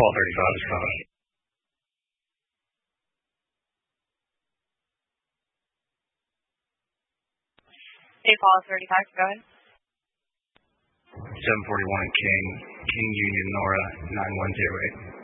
1235 is coming. Apollo 35, go ahead. 741 and King Union Nora 9108.